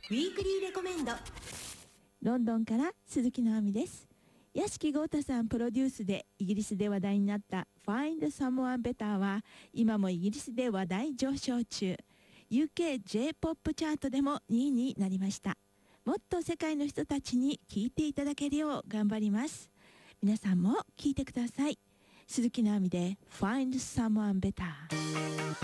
ウィークリーレコメンド。 ロンドンから鈴木直美です。屋敷豪太さんプロデュースでイギリスで話題になった「 Find Someone Better」は今もイギリスで話題上昇中。 UK J-POP チャートでも2位になりました。もっと世界の人たちに聴いていただけるよう頑張ります。皆さんも聴いてください。鈴木直美で Find Someone Better。